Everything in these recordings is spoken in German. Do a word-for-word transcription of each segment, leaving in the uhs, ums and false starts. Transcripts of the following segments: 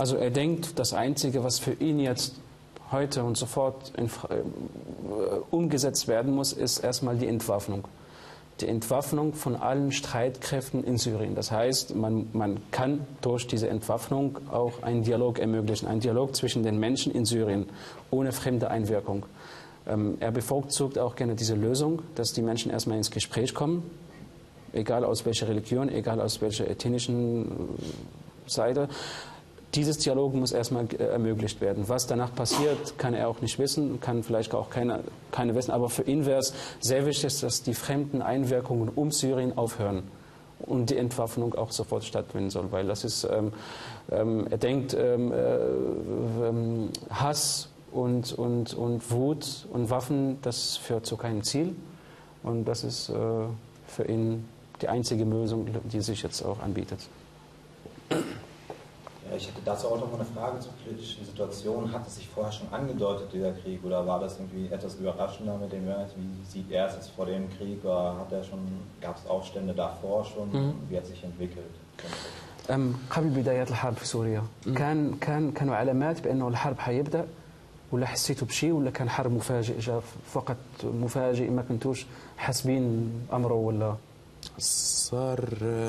Also er denkt, das Einzige, was für ihn jetzt heute und sofort in, äh, umgesetzt werden muss, ist erstmal die Entwaffnung. Die Entwaffnung von allen Streitkräften in Syrien. Das heißt, man, man kann durch diese Entwaffnung auch einen Dialog ermöglichen, einen Dialog zwischen den Menschen in Syrien, ohne fremde Einwirkung. Ähm, er bevorzugt auch gerne diese Lösung, dass die Menschen erstmal ins Gespräch kommen, egal aus welcher Religion, egal aus welcher ethnischen Seite. Dieses Dialog muss erstmal ermöglicht werden. Was danach passiert, kann er auch nicht wissen, kann vielleicht auch keiner keine wissen. Aber für ihn wäre es sehr wichtig, dass die fremden Einwirkungen um Syrien aufhören und die Entwaffnung auch sofort stattfinden soll. Weil das ist, ähm, ähm, er denkt, ähm, äh, Hass und, und, und Wut und Waffen, das führt zu keinem Ziel. Und das ist äh, für ihn die einzige Lösung, die sich jetzt auch anbietet. Ich hätte dazu auch noch mal eine Frage zur politischen Situation. Hat es sich vorher schon angedeutet, dieser Krieg, oder war das irgendwie etwas überraschender mit dem März? Wie sieht er es jetzt vor dem Krieg? Oder hat er schon, gab es Aufstände davor schon? Mhm. Wie hat sich entwickelt? قبل بداية الحرب في سوريا كان كان كانوا علامات بأنه الحرب حيبدأ، ولا حسيتوا بشيء ولا كان حرب مفاجئ جاء فقط مفاجئ ما كنتوش حاسبين أمره ولا؟ صار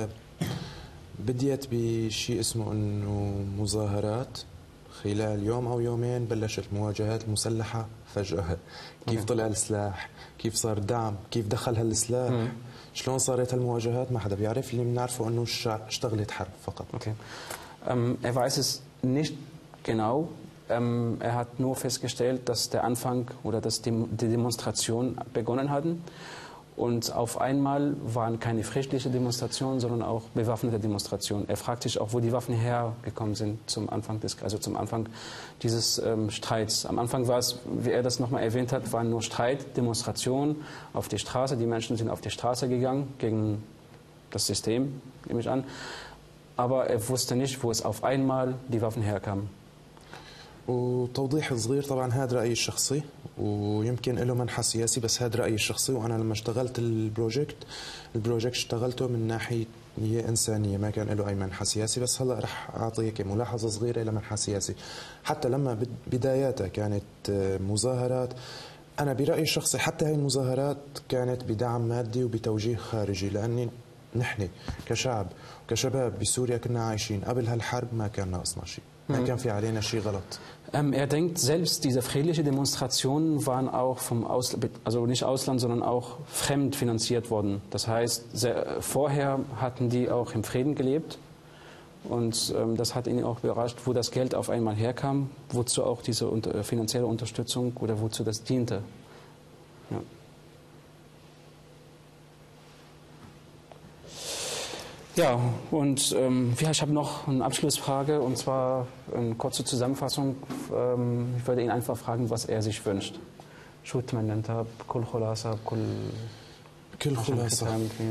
بديت بشيء اسمه انه مظاهرات خلال يوم او يومين بلشت المواجهات المسلحه فجاه. كيف طلع السلاح؟ كيف صار دعم؟ كيف دخل هالسلاح؟ شلون صارت هالمواجهات؟ ما حدا بيعرف. اللي بنعرفه انه اشتغلت حرب فقط. Okay. Ähm, er weiß es nicht genau. Ähm, er hat nur festgestellt, dass der Anfang oder dass die, die Demonstrationen begonnen hatten. Und auf einmal waren keine friedliche Demonstrationen, sondern auch bewaffnete Demonstrationen. Er fragt sich auch, wo die Waffen hergekommen sind zum Anfang des, also zum Anfang dieses ähm, Streits. Am Anfang war es, wie er das nochmal erwähnt hat, waren nur Streit, Demonstrationen auf die Straße. Die Menschen sind auf die Straße gegangen gegen das System, nehme ich an. Aber er wusste nicht, wo es auf einmal die Waffen herkamen. وتوضيح صغير، طبعا هذا رأيي الشخصي ويمكن له منحى سياسي، بس هذا رأيي الشخصي. وأنا لما اشتغلت البروجكت البروجكت اشتغلته من ناحية إنسانية، ما كان له أي منحى سياسي. بس هلا رح أعطيك ملاحظة صغيرة إلى منحى سياسي. حتى لما بداياتها كانت مظاهرات، أنا برأيي الشخصي حتى هاي المظاهرات كانت بدعم مادي وبتوجيه خارجي، لأني نحن كشعب وكشباب بسوريا كنا عايشين قبل هالحرب ما كان ناقصنا شيء. Ähm, er denkt, selbst diese friedlichen Demonstrationen waren auch vom Ausland, also nicht Ausland, sondern auch fremd finanziert worden. Das heißt, sehr, vorher hatten die auch im Frieden gelebt und ähm, das hat ihn auch überrascht, wo das Geld auf einmal herkam, wozu auch diese unter, finanzielle Unterstützung oder wozu das diente. Ja. Ja, und ähm, ich habe noch eine Abschlussfrage, und zwar eine kurze Zusammenfassung. Ähm, ich würde ihn einfach fragen, was er sich wünscht. شو تتمنى انت بكل خلاصة بكل بكل خلاصة؟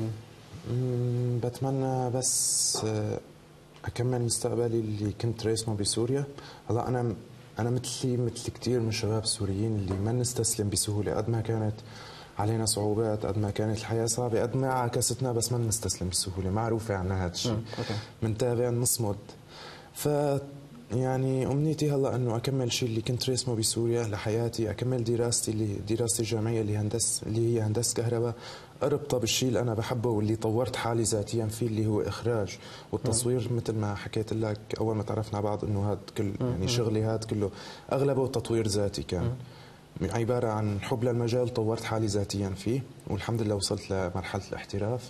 بتمنى بس أكمل مستقبلي اللي كنت راسمه بسوريا. هلا أنا أنا مثلي مثل كثير من الشباب السوريين اللي ما نستسلم بسهولة، قد ما كانت علينا صعوبات، قد ما كانت الحياة صعبة، قد ما عكستنا، بس ما بنستسلم بسهولة. معروفة عنا هذا الشيء، بنتابع نصمد. ف يعني أمنيتي هلا إنه أكمل شيء اللي كنت راسمه بسوريا لحياتي، أكمل دراستي اللي دراستي الجامعية اللي هندسة اللي هي هندسة كهرباء، أربطها بالشيء اللي أنا بحبه واللي طورت حالي ذاتيا فيه، اللي هو إخراج والتصوير. مثل ما حكيت لك أول ما تعرفنا على بعض إنه هذا كل يعني شغلي هذا كله أغلبه تطوير ذاتي كان. عبارة عن حب للمجال، طورت حالي ذاتيا فيه والحمد لله وصلت لمرحلة الاحتراف.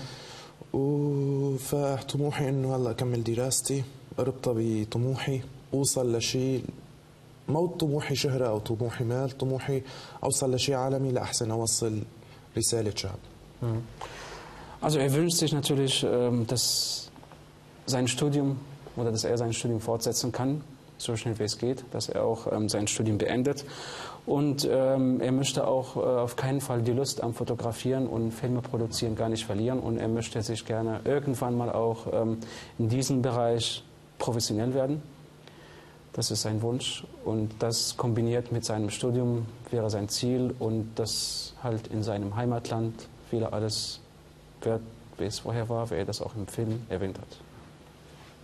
فطموحي إنه هلا أكمل دراستي، أربطها بطموحي أوصل لشيء، مو طموحي شهرة أو طموحي مال، طموحي أوصل لشيء عالمي لأحسن أوصل رسالة شعب. Also er wünscht sich natürlich, dass sein Studium oder dass er sein Studium fortsetzen kann, so schnell wie es geht, dass er auch sein Studium beendet. Und ähm, er möchte auch äh, auf keinen Fall die Lust am Fotografieren und Filme produzieren gar nicht verlieren. Und er möchte sich gerne irgendwann mal auch ähm, in diesem Bereich professionell werden. Das ist sein Wunsch. Und das kombiniert mit seinem Studium wäre sein Ziel. Und das halt in seinem Heimatland wieder alles wird, wie es vorher war, wie er das auch im Film erwähnt hat.